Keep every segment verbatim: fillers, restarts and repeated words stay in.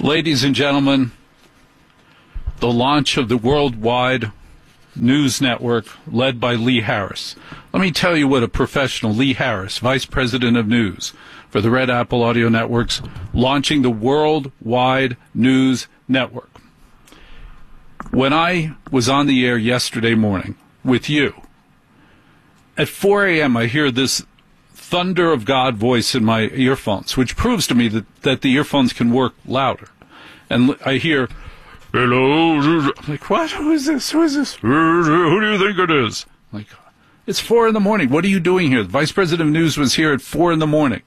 Ladies and gentlemen, the launch of the worldwide news network led by Lee Harris. Let me tell you what a professional, Lee Harris, Vice President of News for the Red Apple Audio Networks, launching the worldwide news network. When I was on the air yesterday morning with you, at four a.m. I hear this thunder of God voice in my earphones, which proves to me that, that the earphones can work louder. And I hear, hello, I'm like, what? Who is this? Who is this? Who do you think it is? I'm like, it's four in the morning. What are you doing here? The Vice President of News was here at four in the morning.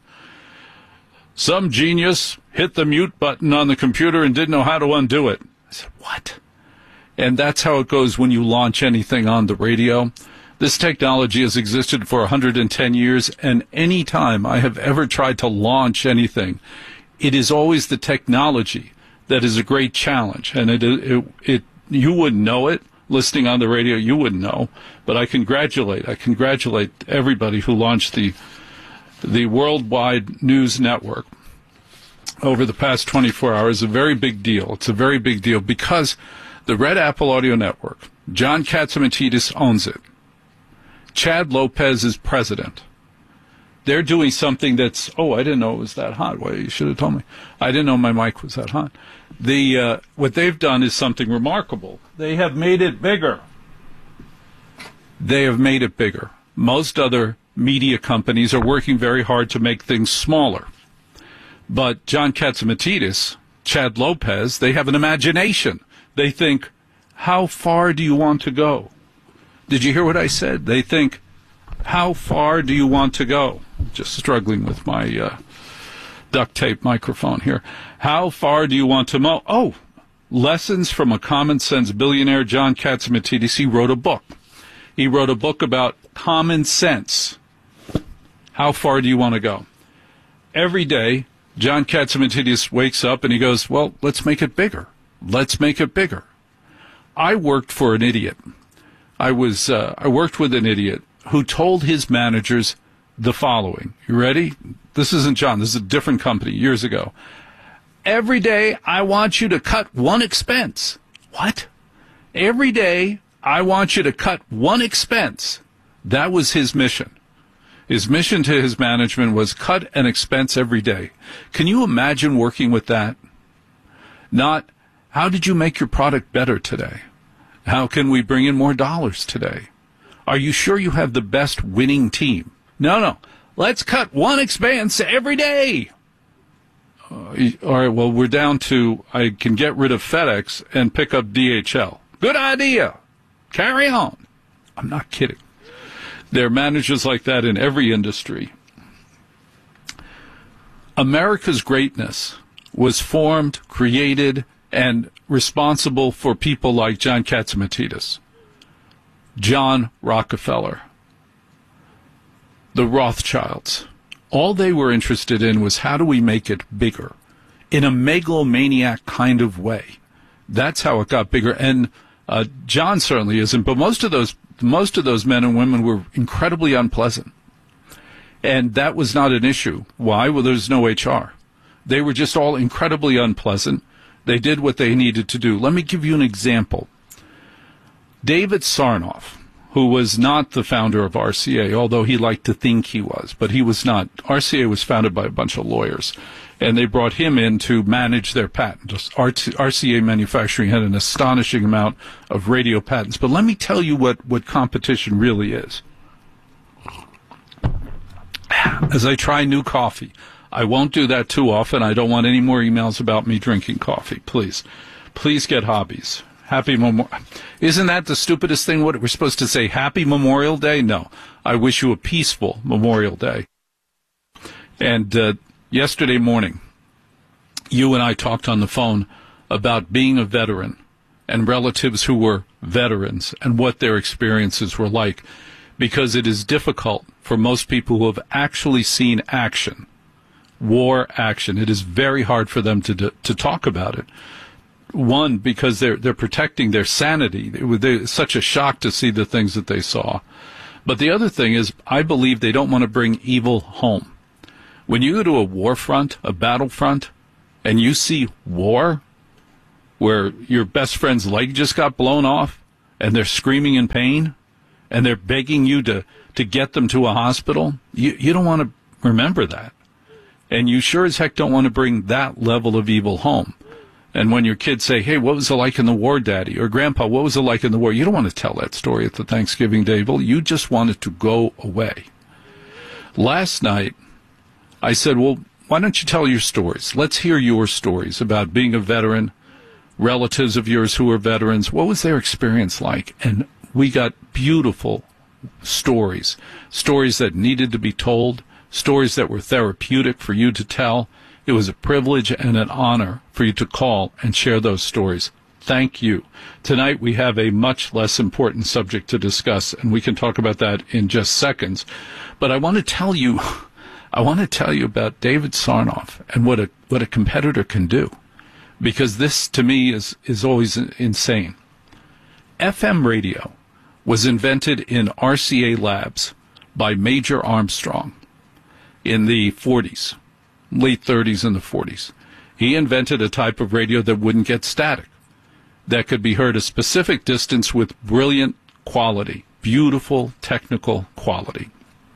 Some genius hit the mute button on the computer and didn't know how to undo it. I said, what? And that's how it goes when you launch anything on the radio. This technology has existed for one hundred ten years, and any time I have ever tried to launch anything, it is always the technology that is a great challenge. And it, it, it, you wouldn't know it. Listening on the radio, you wouldn't know. But I congratulate, I congratulate everybody who launched the, the worldwide news network over the past twenty-four hours. A very big deal. It's a very big deal because the Red Apple Audio Network, John Catsimatidis owns it. Chad Lopez is president. They're doing something that's, oh, I didn't know it was that hot. Well, you should have told me. I didn't know my mic was that hot. The uh, what they've done is something remarkable. They have made it bigger. They have made it bigger. Most other media companies are working very hard to make things smaller. But John Catsimatidis, Chad Lopez, they have an imagination. They think, how far do you want to go? Did you hear what I said? They think, how far do you want to go? Just struggling with my uh, duct tape microphone here. How far do you want to mo? Oh, Lessons from a Common Sense Billionaire, John Catsimatidis. He wrote a book. He wrote a book about common sense. How far do you want to go? Every day, John Catsimatidis wakes up and he goes, well, let's make it bigger. Let's make it bigger. I worked for an idiot. I was uh, I worked with an idiot who told his managers the following. You ready? This isn't John. This is a different company years ago. Every day, I want you to cut one expense. What? Every day, I want you to cut one expense. That was his mission. His mission to his management was cut an expense every day. Can you imagine working with that? Not, how did you make your product better today? How can we bring in more dollars today? Are you sure you have the best winning team? No, no. Let's cut one expense every day. Uh, all right, well, we're down to I can get rid of FedEx and pick up D H L. Good idea. Carry on. I'm not kidding. There are managers like that in every industry. America's greatness was formed, created, and responsible for people like John Catsimatidis, John Rockefeller, the Rothschilds. All they were interested in was how do we make it bigger in a megalomaniac kind of way. That's how it got bigger. And uh, John certainly isn't, but most of those most of those men and women were incredibly unpleasant. And that was not an issue. Why? Well, there's no H R. They were just all incredibly unpleasant. They did what they needed to do. Let me give you an example. David Sarnoff, who was not the founder of R C A, although he liked to think he was, but he was not. R C A was founded by a bunch of lawyers, and they brought him in to manage their patents. R C A Manufacturing had an astonishing amount of radio patents. But let me tell you what, what competition really is. As I try new coffee, I won't do that too often. I don't want any more emails about me drinking coffee. Please. Please get hobbies. Happy Memorial. Isn't that the stupidest thing? What we're supposed to say? Happy Memorial Day? No. I wish you a peaceful Memorial Day. And uh, yesterday morning, you and I talked on the phone about being a veteran and relatives who were veterans and what their experiences were like, because it is difficult for most people who have actually seen action, war action. It is very hard for them to to talk about it. One, because they're they're protecting their sanity. It was they, such a shock to see the things that they saw. But the other thing is, I believe they don't want to bring evil home. When you go to a war front, a battlefront, and you see war, where your best friend's leg just got blown off, and they're screaming in pain, and they're begging you to, to get them to a hospital, you, you don't want to remember that. And you sure as heck don't want to bring that level of evil home. And when your kids say, hey, what was it like in the war, Daddy? Or Grandpa, what was it like in the war? You don't want to tell that story at the Thanksgiving table. You just want it to go away. Last night, I said, well, why don't you tell your stories? Let's hear your stories about being a veteran, relatives of yours who are veterans. What was their experience like? And we got beautiful stories, stories that needed to be told, stories that were therapeutic for you to tell. It was a privilege and an honor for you to call and share those stories. Thank you. Tonight we have a much less important subject to discuss, and we can talk about that in just seconds. But I want to tell you, I want to tell you about David Sarnoff and what a what a competitor can do, because this to me is is always insane. F M radio was invented in R C A Labs by Major Armstrong in the forties. Late thirties and the forties. He invented a type of radio that wouldn't get static, that could be heard a specific distance with brilliant quality, beautiful technical quality.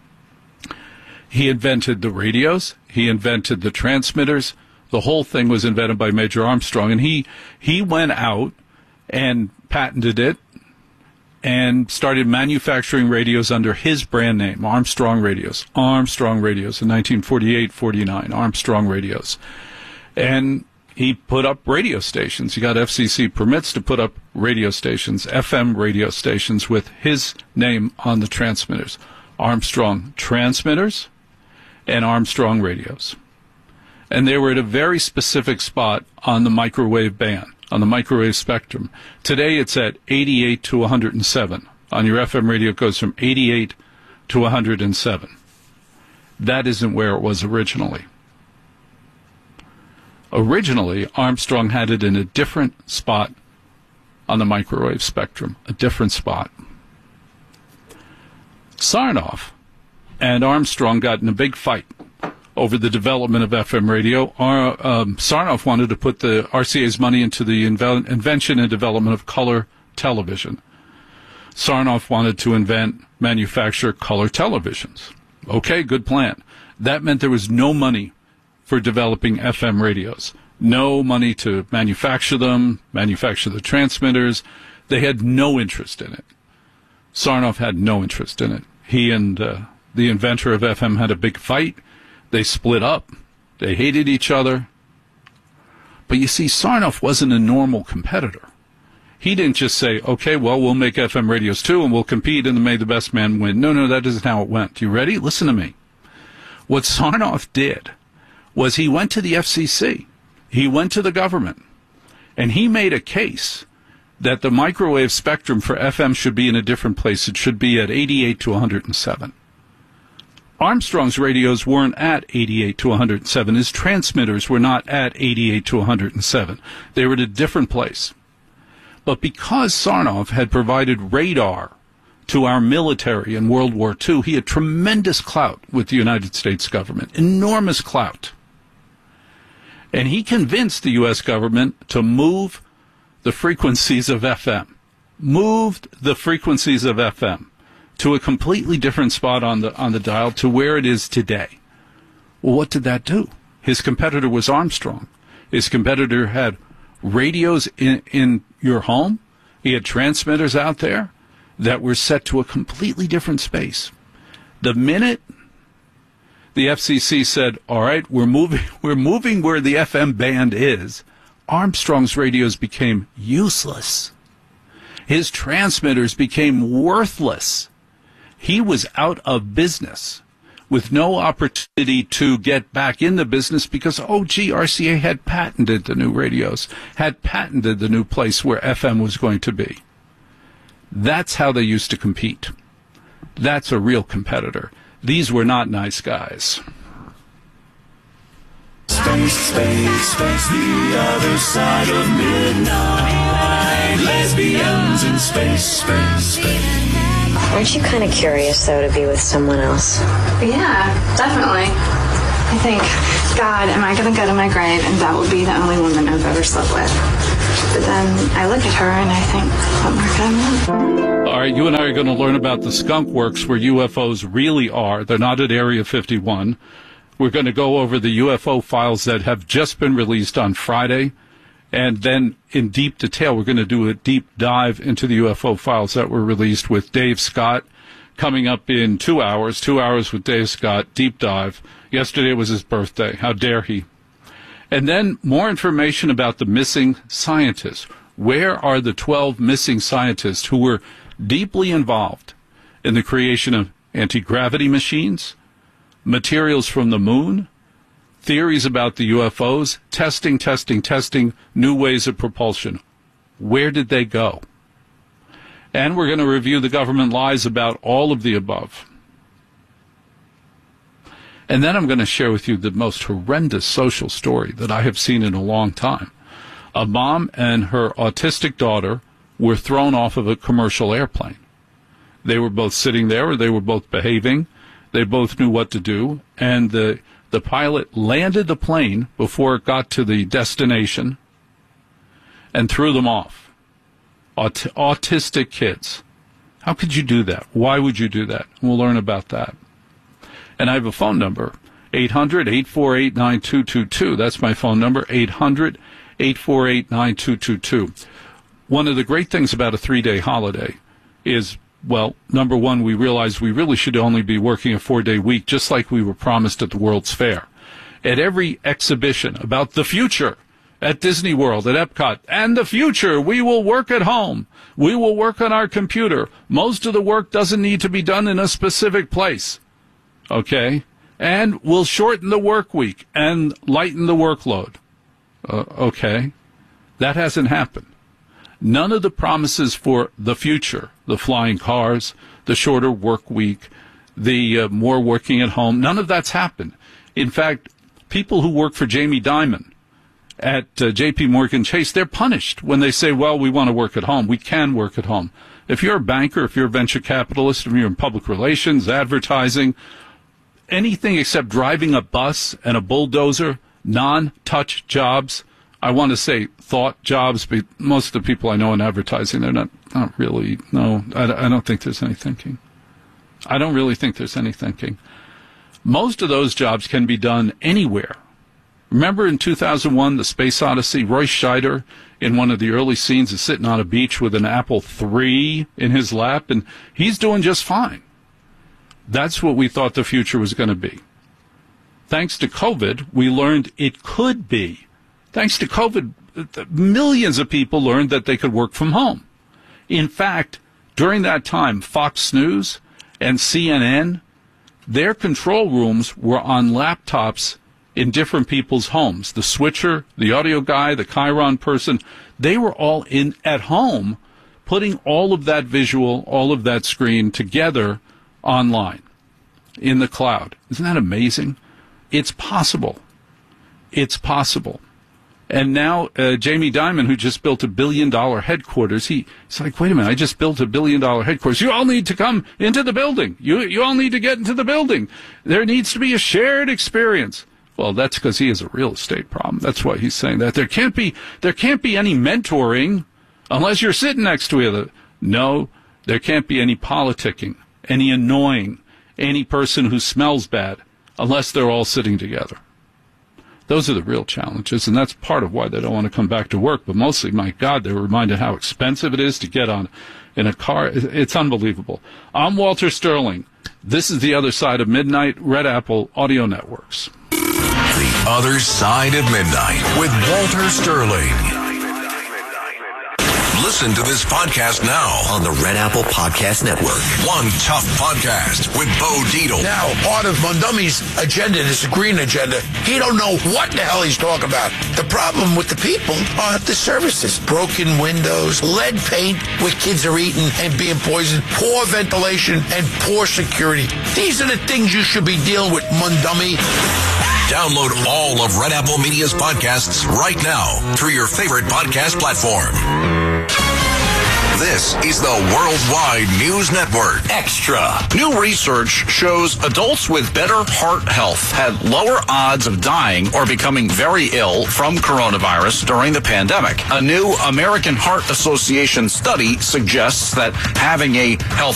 He invented the radios. He invented the transmitters. The whole thing was invented by Major Armstrong, and he he went out and patented it and started manufacturing radios under his brand name, Armstrong Radios. Armstrong Radios in nineteen forty-eight forty-nine, Armstrong Radios. And he put up radio stations. He got F C C permits to put up radio stations, F M radio stations with his name on the transmitters. Armstrong Transmitters and Armstrong Radios. And they were at a very specific spot on the microwave band, on the microwave spectrum. Today it's at eighty-eight to one hundred seven. On your F M radio it goes from eighty-eight to one hundred seven. That isn't where it was originally. Originally, Armstrong had it in a different spot on the microwave spectrum, a different spot. Sarnoff and Armstrong got in a big fight over the development of F M radio. Our, um, Sarnoff wanted to put the R C A's money into the inve- invention and development of color television. Sarnoff wanted to invent, manufacture color televisions. Okay, good plan. That meant there was no money for developing F M radios. No money to manufacture them, manufacture the transmitters. They had no interest in it. Sarnoff had no interest in it. He and uh, the inventor of F M had a big fight. They split up. They hated each other. But you see, Sarnoff wasn't a normal competitor. He didn't just say, okay, well, we'll make F M radios too, and we'll compete, and may the best man win. No, no, that isn't how it went. You ready? Listen to me. What Sarnoff did was he went to the F C C. He went to the government, and he made a case that the microwave spectrum for F M should be in a different place. It should be at eighty-eight to one hundred seven. Armstrong's radios weren't at eighty-eight to one hundred seven. His transmitters were not at eighty-eight to one hundred seven. They were at a different place. But because Sarnoff had provided radar to our military in World War Two, he had tremendous clout with the United States government, enormous clout. And he convinced the U S government to move the frequencies of F M, moved the frequencies of F M to a completely different spot on the on the dial to where it is today. Well, what did that do? His competitor was Armstrong. His competitor had radios in, in your home. He had transmitters out there that were set to a completely different space. The minute the F C C said, all right, we're moving, we're moving where the F M band is, Armstrong's radios became useless. His transmitters became worthless. He was out of business with no opportunity to get back in the business because, oh, gee, R C A had patented the new radios, had patented the new place where F M was going to be. That's how they used to compete. That's a real competitor. These were not nice guys. Space, space, space, the other side of midnight. Lesbians in space, space, space. Aren't you kind of curious, though, to be with someone else? Yeah, definitely. I think, God, am I going to go to my grave and that will be the only woman I've ever slept with? But then I look at her and I think, what more could I want? All right, you and I are going to learn about the skunk works where U F Os really are. They're not at Area fifty-one. We're going to go over the U F O files that have just been released on Friday. And then in deep detail, we're going to do a deep dive into the U F O files that were released with Dave Scott coming up in two hours. Two hours with Dave Scott, deep dive. Yesterday was his birthday. How dare he? And then more information about the missing scientists. Where are the twelve missing scientists who were deeply involved in the creation of anti-gravity machines, materials from the moon, theories about the U F Os, testing, testing, testing, new ways of propulsion? Where did they go? And we're going to review the government lies about all of the above. And then I'm going to share with you the most horrendous social story that I have seen in a long time. A mom and her autistic daughter were thrown off of a commercial airplane. They were both sitting there, or they were both behaving. They both knew what to do, and the the pilot landed the plane before it got to the destination and threw them off. Aut- autistic kids. How could you do that? Why would you do that? We'll learn about that. And I have a phone number, eight hundred, eight four eight, nine two two two. That's my phone number, eight hundred, eight four eight, nine two two two. One of the great things about a three-day holiday is, well, number one, we realized we really should only be working a four-day week, just like we were promised at the World's Fair. At every exhibition about the future at Disney World, at Epcot, and the future, we will work at home. We will work on our computer. Most of the work doesn't need to be done in a specific place. Okay? And we'll shorten the work week and lighten the workload. Uh, okay? That hasn't happened. None of the promises for the future, the flying cars, the shorter work week, the uh, more working at home, none of that's happened. In fact, people who work for Jamie Dimon at uh, J P Morgan Chase, they're punished when they say, well, we want to work at home. We can work at home. If you're a banker, if you're a venture capitalist, if you're in public relations, advertising, anything except driving a bus and a bulldozer, non-touch jobs, I want to say thought jobs, but most of the people I know in advertising, they're not, not really, no, I, I don't think there's any thinking. I don't really think there's any thinking. Most of those jobs can be done anywhere. Remember in two thousand one, the Space Odyssey, Roy Scheider, in one of the early scenes, is sitting on a beach with an Apple three in his lap, and he's doing just fine. That's what we thought the future was going to be. Thanks to COVID, we learned it could be. Thanks to COVID, millions of people learned that they could work from home. In fact, during that time, Fox News and C N N, their control rooms were on laptops in different people's homes. The switcher, the audio guy, the Chiron person, they were all in at home putting all of that visual, all of that screen together online in the cloud. Isn't that amazing? It's possible. It's possible. And now uh, Jamie Dimon, who just built a billion-dollar headquarters, he, he's like, wait a minute, I just built a billion-dollar headquarters. You all need to come into the building. You you all need to get into the building. There needs to be a shared experience. Well, that's because he has a real estate problem. That's why he's saying that. There can't be there can't be any mentoring unless you're sitting next to each other. No, there can't be any politicking, any annoying, any person who smells bad unless they're all sitting together. Those are the real challenges, and that's part of why they don't want to come back to work. But mostly, my God, they're reminded how expensive it is to get on in a car. It's unbelievable. I'm Walter Sterling. This is The Other Side of Midnight, Red Apple Audio Networks. The Other Side of Midnight with Walter Sterling. Listen to this podcast now on the Red Apple Podcast Network. One Tough Podcast with Bo Dietl. Now, part of Mondami's agenda, this green agenda, he don't know what the hell he's talking about. The problem with the people are the services. Broken windows, lead paint where kids are eating and being poisoned, poor ventilation, and poor security. These are the things you should be dealing with, Mondami. Download all of Red Apple Media's podcasts right now through your favorite podcast platform. This is the Worldwide News Network Extra. New research shows adults with better heart health had lower odds of dying or becoming very ill from coronavirus during the pandemic. A new American Heart Association study suggests that having a health